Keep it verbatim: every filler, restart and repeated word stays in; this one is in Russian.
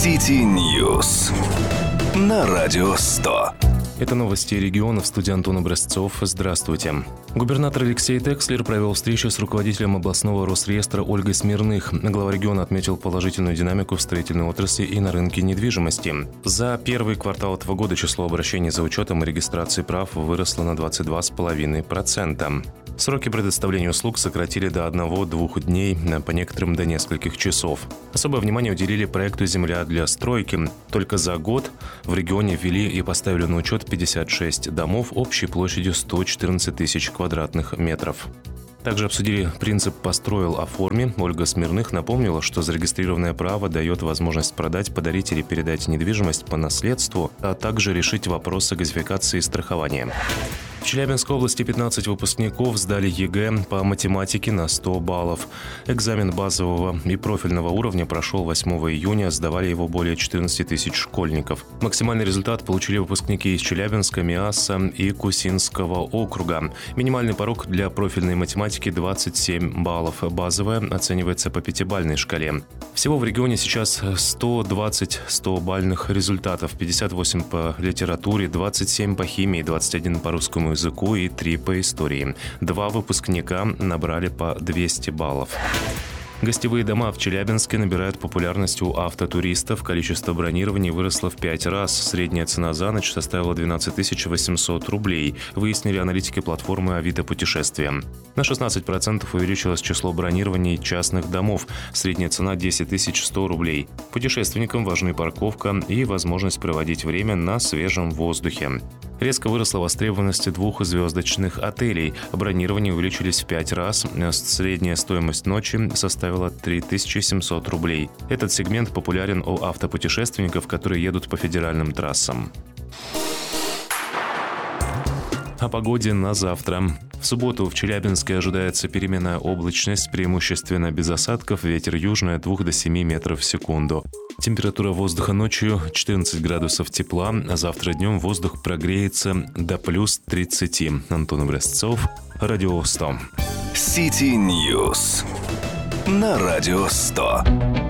City News на Радио сто. Это новости региона. В студии Антон Образцов. Здравствуйте. Губернатор Алексей Текслер провел встречу с руководителем областного Росреестра Ольгой Смирных. Глава региона отметил положительную динамику в строительной отрасли и на рынке недвижимости. За первый квартал этого года число обращений за учетом и регистрацией прав выросло на двадцать два целых пять десятых процента. Сроки предоставления услуг сократили до одного-двух дней, по некоторым до нескольких часов. Особое внимание уделили проекту «Земля для стройки». Только за год в регионе ввели и поставили на учет пятьдесят шесть домов общей площадью сто четырнадцать тысяч квадратных метров. Также обсудили принцип «построил, оформи». Ольга Смирных напомнила, что зарегистрированное право дает возможность продать, подарить или передать недвижимость по наследству, а также решить вопросы газификации и страхования. В Челябинской области пятнадцать выпускников сдали ЕГЭ по математике на сто баллов. Экзамен базового и профильного уровня прошел восьмого июня, сдавали его более четырнадцать тысяч школьников. Максимальный результат получили выпускники из Челябинска, Миасса и Кусинского округа. Минимальный порог для профильной математики двадцать семь баллов. Базовая оценивается по пятибалльной шкале. Всего в регионе сейчас сто двадцать сто-бальных результатов, пятьдесят восемь по литературе, двадцать семь по химии, двадцать один по русскому языку и три по истории. Два выпускника набрали по двести баллов. Гостевые дома в Челябинске набирают популярность у автотуристов. Количество бронирований выросло в пять раз. Средняя цена за ночь составила двенадцать тысяч восемьсот рублей, выяснили аналитики платформы Авито Путешествия. На шестнадцать процентов увеличилось число бронирований частных домов. Средняя цена десять тысяч сто рублей. Путешественникам важны парковка и возможность проводить время на свежем воздухе. Резко выросла востребованность двухзвездочных отелей. Бронирования увеличились в пять раз. Средняя стоимость ночи составила три тысячи семьсот рублей. Этот сегмент популярен у автопутешественников, которые едут по федеральным трассам. О погоде на завтра. В субботу в Челябинске ожидается переменная облачность, преимущественно без осадков, ветер южный от двух до семи метров в секунду. Температура воздуха ночью четырнадцать градусов тепла, а завтра днем воздух прогреется до плюс тридцати. Антон Образцов, Радио сто. City News на Радио сто.